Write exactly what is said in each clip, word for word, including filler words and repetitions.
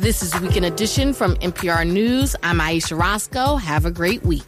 This is Weekend Edition from N P R News. I'm Aisha Roscoe. Have a great week.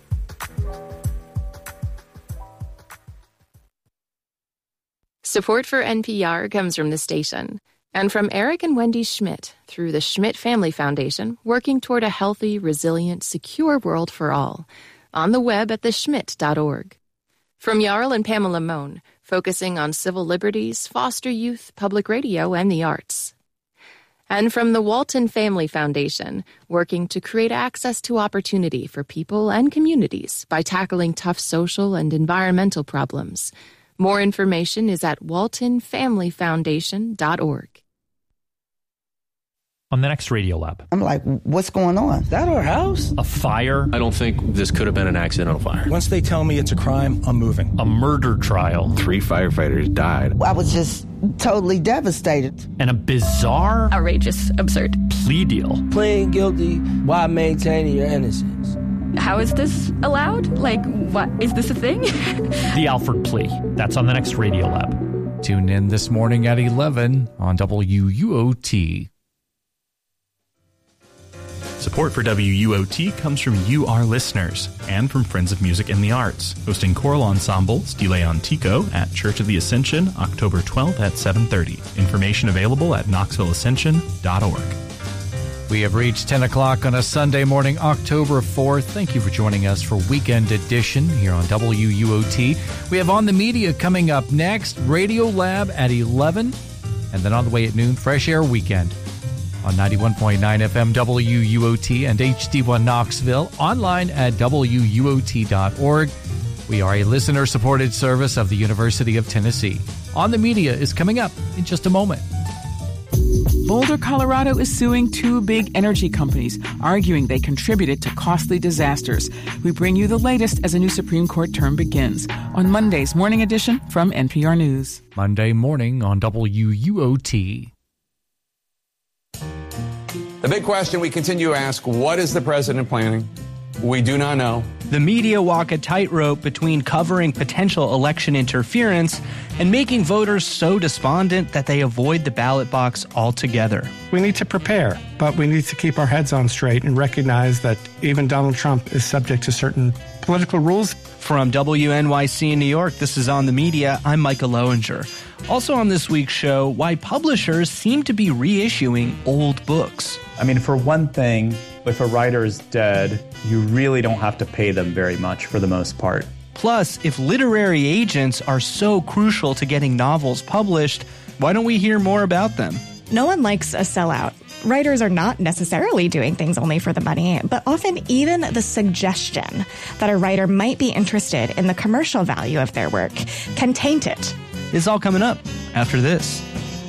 Support for N P R comes from the station and from Eric and Wendy Schmidt through the Schmidt Family Foundation, working toward a healthy, resilient, secure world for all. On the web at the schmidt dot org. From Jarl and Pamela Mohn, focusing on civil liberties, foster youth, public radio, and the arts. And from the Walton Family Foundation, working to create access to opportunity for people and communities by tackling tough social and environmental problems. More information is at walton family foundation dot org. On the next Radio Lab. I'm like, what's going on? Is that our house? A fire. I don't think this could have been an accidental fire. Once they tell me it's a crime, I'm moving. A murder trial. Three firefighters died. I was just totally devastated. And a bizarre, outrageous, absurd plea deal. Pleading guilty while maintaining your innocence. How is this allowed? Like, what? Is this a thing? The Alford plea. That's on the next Radio Lab. Tune in this morning at eleven on W U O T. Support for W U O T comes from you, our listeners, and from Friends of Music and the Arts, hosting choral ensembles De Leon Tico at Church of the Ascension, October twelfth at seven thirty. Information available at knoxville ascension dot org. We have reached ten o'clock on a Sunday morning, October fourth. Thank you for joining us for Weekend Edition here on W U O T. We have On the Media coming up next, Radio Lab at eleven, and then on the way at noon, Fresh Air Weekend on ninety-one point nine F M W U O T and H D one Knoxville, online at W U O T dot org. We are a listener-supported service of the University of Tennessee. On the Media is coming up in just a moment. Boulder, Colorado is suing two big energy companies, arguing they contributed to costly disasters. We bring you the latest as a new Supreme Court term begins on Monday's Morning Edition from N P R News. Monday morning on W U O T. The big question we continue to ask, what is the president planning? We do not know. The media walk a tightrope between covering potential election interference and making voters so despondent that they avoid the ballot box altogether. We need to prepare, but we need to keep our heads on straight and recognize that even Donald Trump is subject to certain political rules. From W N Y C in New York, this is On the Media. I'm Micah Lowinger. Also on this week's show, why publishers seem to be reissuing old books. I mean, for one thing, if a writer is dead, you really don't have to pay them very much for the most part. Plus, if literary agents are so crucial to getting novels published, why don't we hear more about them? No one likes a sellout. Writers are not necessarily doing things only for the money, but often even the suggestion that a writer might be interested in the commercial value of their work can taint it. It's all coming up after this.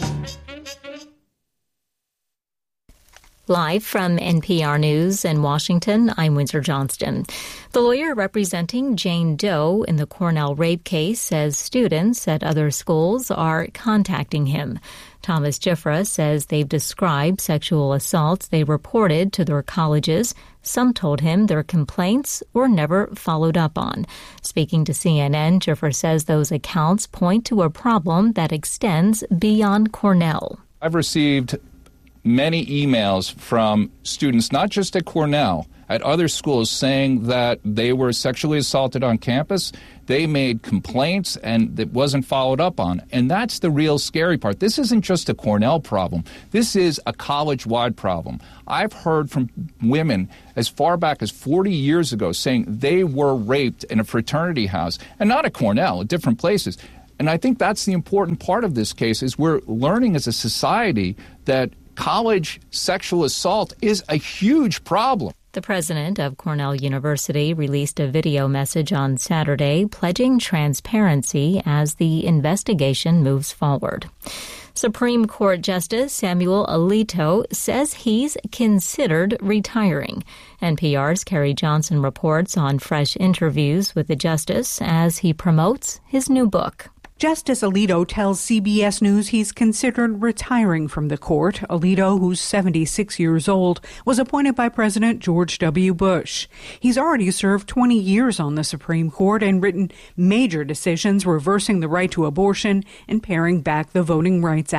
Live from N P R News in Washington, I'm Windsor Johnston. The lawyer representing Jane Doe in the Cornell rape case says students at other schools are contacting him. Thomas Giffra says they've described sexual assaults they reported to their colleges. Some told him their complaints were never followed up on. Speaking to C N N, Giffra says those accounts point to a problem that extends beyond Cornell. I've received many emails from students, not just at Cornell, at other schools, saying that they were sexually assaulted on campus. They made complaints and it wasn't followed up on. And that's the real scary part. This isn't just a Cornell problem. This is a college-wide problem. I've heard from women as far back as forty years ago saying they were raped in a fraternity house, and not at Cornell, at different places. And I think that's the important part of this case, is we're learning as a society that college sexual assault is a huge problem. The president of Cornell University released a video message on Saturday pledging transparency as the investigation moves forward. Supreme Court Justice Samuel Alito says he's considered retiring. N P R's Carrie Johnson reports on fresh interviews with the justice as he promotes his new book. Justice Alito tells C B S News he's considered retiring from the court. Alito, who's seventy-six years old, was appointed by President George W. Bush. He's already served twenty years on the Supreme Court and written major decisions reversing the right to abortion and paring back the Voting Rights Act.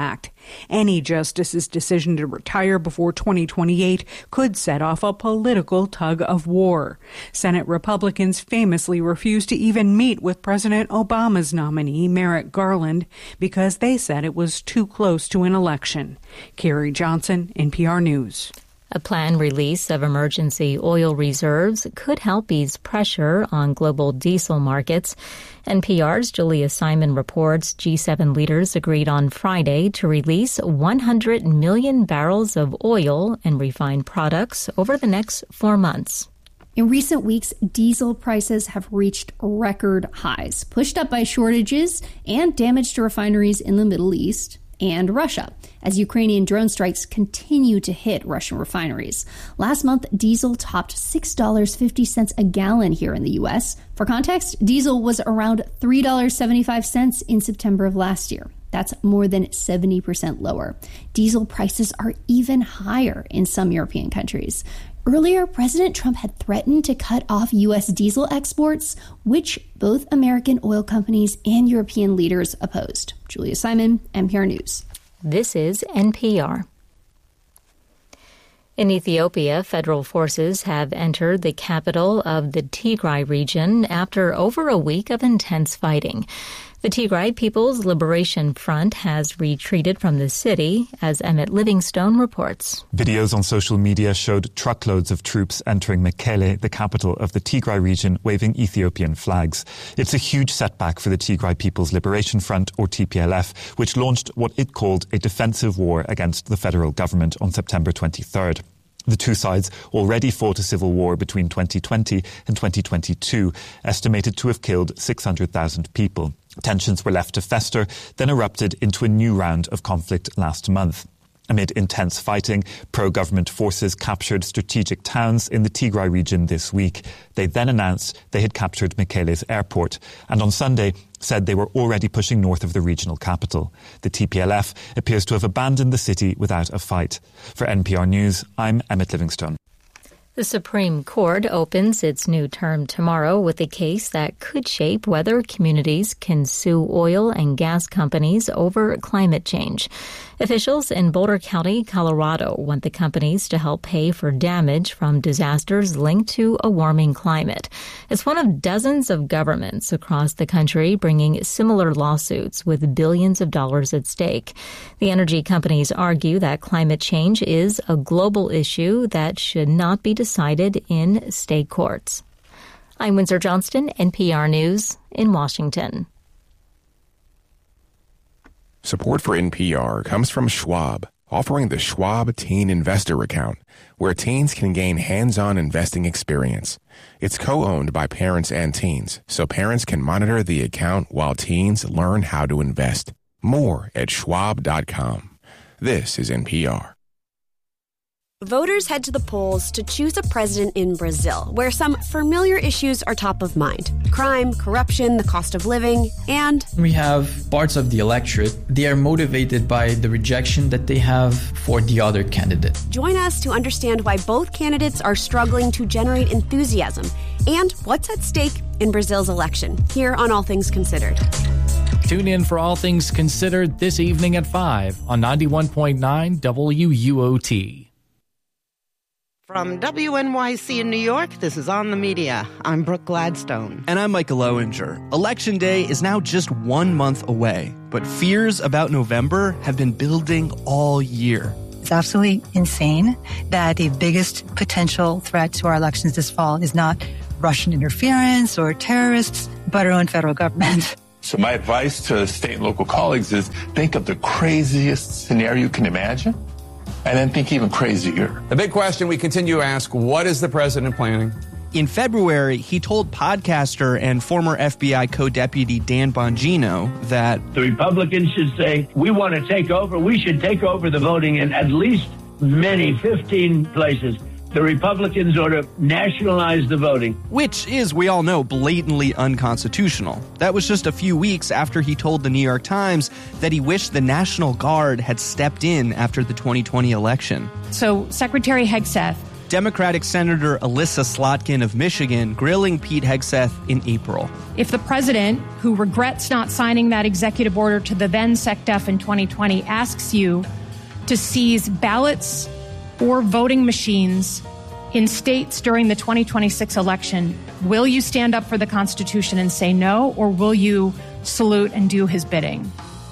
Any justice's decision to retire before twenty twenty-eight could set off a political tug of war. Senate Republicans famously refused to even meet with President Obama's nominee, Merrick Garland, because they said it was too close to an election. Carrie Johnson, N P R News. A planned release of emergency oil reserves could help ease pressure on global diesel markets. N P R's Julia Simon reports G seven leaders agreed on Friday to release one hundred million barrels of oil and refined products over the next four months. In recent weeks, diesel prices have reached record highs, pushed up by shortages and damage to refineries in the Middle East and Russia, as Ukrainian drone strikes continue to hit Russian refineries. Last month, diesel topped six dollars and fifty cents a gallon here in the U S. For context, diesel was around three dollars and seventy-five cents in September of last year. That's more than seventy percent lower. Diesel prices are even higher in some European countries. Earlier, President Trump had threatened to cut off U S diesel exports, which both American oil companies and European leaders opposed. Julia Simon, N P R News. This is N P R. In Ethiopia, federal forces have entered the capital of the Tigray region after over a week of intense fighting. The Tigray People's Liberation Front has retreated from the city, as Emmett Livingstone reports. Videos on social media showed truckloads of troops entering Mekele, the capital of the Tigray region, waving Ethiopian flags. It's a huge setback for the Tigray People's Liberation Front, or T P L F, which launched what it called a defensive war against the federal government on September twenty-third. The two sides already fought a civil war between twenty twenty and twenty twenty-two, estimated to have killed six hundred thousand people. Tensions were left to fester, then erupted into a new round of conflict last month. Amid intense fighting, pro-government forces captured strategic towns in the Tigray region this week. They then announced they had captured Mekele's airport, and on Sunday said they were already pushing north of the regional capital. The T P L F appears to have abandoned the city without a fight. For N P R News, I'm Emmett Livingstone. The Supreme Court opens its new term tomorrow with a case that could shape whether communities can sue oil and gas companies over climate change. Officials in Boulder County, Colorado, want the companies to help pay for damage from disasters linked to a warming climate. It's one of dozens of governments across the country bringing similar lawsuits with billions of dollars at stake. The energy companies argue that climate change is a global issue that should not be decided in state courts. I'm Windsor Johnston, N P R News in Washington. Support for N P R comes from Schwab, offering the Schwab Teen Investor Account, where teens can gain hands-on investing experience. It's co-owned by parents and teens, so parents can monitor the account while teens learn how to invest. More at schwab dot com. This is N P R. Voters head to the polls to choose a president in Brazil, where some familiar issues are top of mind. Crime, corruption, the cost of living, and... We have parts of the electorate. They are motivated by the rejection that they have for the other candidate. Join us to understand why both candidates are struggling to generate enthusiasm and what's at stake in Brazil's election, here on All Things Considered. Tune in for All Things Considered this evening at five on ninety-one point nine W U O T. From W N Y C in New York, this is On the Media. I'm Brooke Gladstone. And I'm Michael Owinger. Election Day is now just one month away, but fears about November have been building all year. It's absolutely insane that the biggest potential threat to our elections this fall is not Russian interference or terrorists, but our own federal government. So my advice to state and local colleagues is think of the craziest scenario you can imagine, and then think even crazier. The big question we continue to ask, what is the president planning? In February, he told podcaster and former F B I co-deputy Dan Bongino that the Republicans should say, we want to take over, we should take over the voting in at least many, fifteen places. The Republicans ought to nationalize the voting. Which is, we all know, blatantly unconstitutional. That was just a few weeks after he told the New York Times that he wished the National Guard had stepped in after the twenty twenty election. So Secretary Hegseth Democratic Senator Alyssa Slotkin of Michigan grilling Pete Hegseth in April. If the president, who regrets not signing that executive order to the then SecDef in twenty twenty, asks you to seize ballots or voting machines in states during the twenty twenty-six election, will you stand up for the Constitution and say no, or will you salute and do his bidding?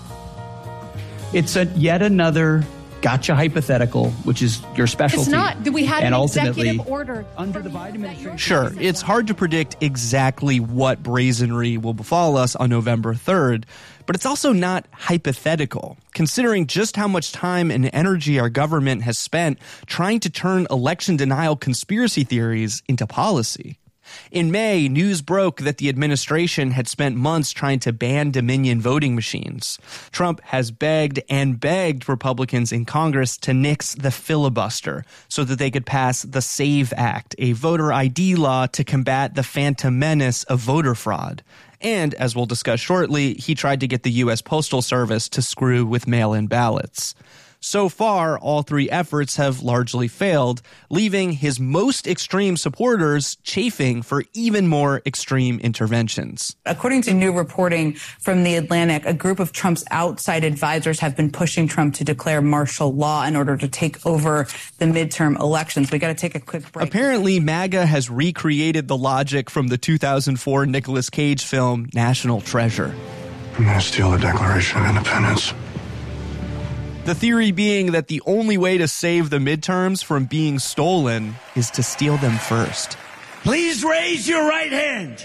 It's a yet another gotcha hypothetical, which is your specialty. It's not. We had and an ultimately, executive order under the Biden administration. Sure, it's hard to predict exactly what brazenry will befall us on November third, but it's also not hypothetical, considering just how much time and energy our government has spent trying to turn election denial conspiracy theories into policy. In May, news broke that the administration had spent months trying to ban Dominion voting machines. Trump has begged and begged Republicans in Congress to nix the filibuster so that they could pass the SAVE Act, a voter I D law to combat the phantom menace of voter fraud. And, as we'll discuss shortly, he tried to get the U S Postal Service to screw with mail-in ballots. So far, all three efforts have largely failed, leaving his most extreme supporters chafing for even more extreme interventions. According to new reporting from The Atlantic, a group of Trump's outside advisors have been pushing Trump to declare martial law in order to take over the midterm elections. We got to take a quick break. Apparently, MAGA has recreated the logic from the two thousand four Nicolas Cage film National Treasure. I'm going to steal the Declaration of Independence. The theory being that the only way to save the midterms from being stolen is to steal them first. Please raise your right hand.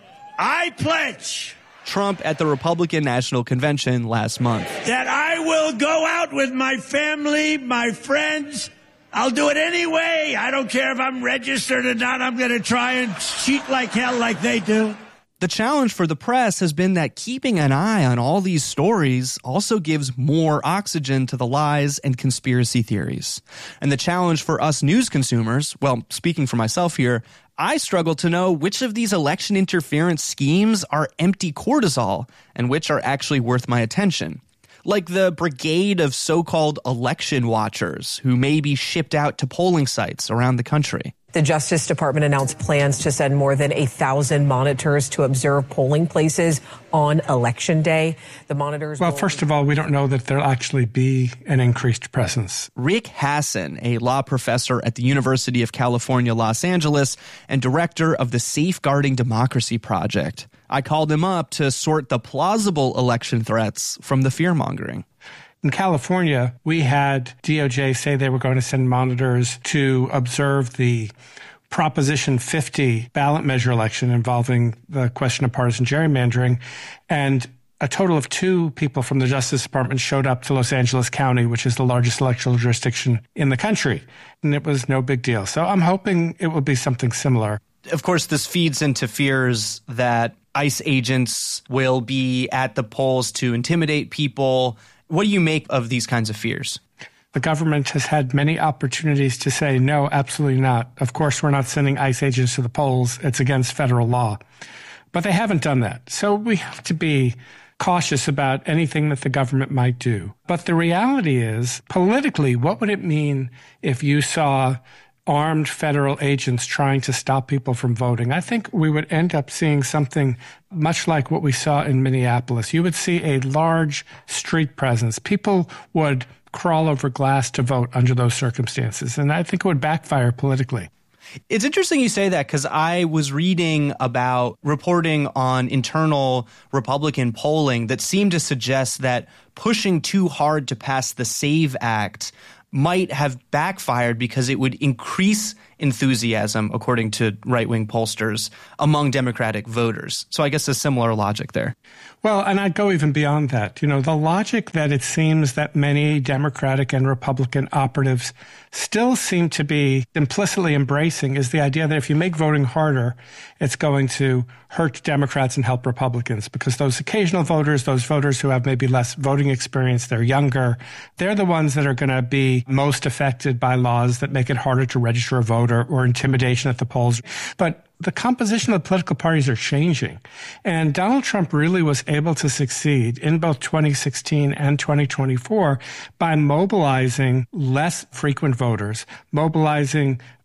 I pledge. Trump at the Republican National Convention last month. That I will go out with my family, my friends. I'll do it anyway. I don't care if I'm registered or not. I'm going to try and cheat like hell like they do. The challenge for the press has been that keeping an eye on all these stories also gives more oxygen to the lies and conspiracy theories. And the challenge for us news consumers, well, speaking for myself here, I struggle to know which of these election interference schemes are empty cortisol and which are actually worth my attention. Like the brigade of so-called election watchers who may be shipped out to polling sites around the country. The Justice Department announced plans to send more than a thousand monitors to observe polling places on Election Day. The monitors. Well, first of all, we don't know that there'll actually be an increased presence. Rick Hasson, a law professor at the University of California, Los Angeles, and director of the Safeguarding Democracy Project. I called him up to sort the plausible election threats from the fear-mongering. In California, we had D O J say they were going to send monitors to observe the Proposition fifty ballot measure election involving the question of partisan gerrymandering. And a total of two people from the Justice Department showed up to Los Angeles County, which is the largest electoral jurisdiction in the country. And it was no big deal. So I'm hoping it will be something similar. Of course, this feeds into fears that ICE agents will be at the polls to intimidate people. What do you make of these kinds of fears? The government has had many opportunities to say, no, absolutely not. Of course, we're not sending ICE agents to the polls. It's against federal law. But they haven't done that. So we have to be cautious about anything that the government might do. But the reality is, politically, what would it mean if you saw armed federal agents trying to stop people from voting? I think we would end up seeing something much like what we saw in Minneapolis. You would see a large street presence. People would crawl over glass to vote under those circumstances. And I think it would backfire politically. It's interesting you say that because I was reading about reporting on internal Republican polling that seemed to suggest that pushing too hard to pass the SAVE Act might have backfired because it would increase enthusiasm, according to right-wing pollsters, among Democratic voters. So I guess a similar logic there. Well, and I'd go even beyond that. You know, the logic that it seems that many Democratic and Republican operatives still seem to be implicitly embracing is the idea that if you make voting harder, it's going to hurt Democrats and help Republicans, because those occasional voters, those voters who have maybe less voting experience, they're younger, they're the ones that are going to be most affected by laws that make it harder to register a voter or intimidation at the polls. But the composition of political parties are changing. And Donald Trump really was able to succeed in both twenty sixteen and twenty twenty-four by mobilizing less frequent voters, mobilizing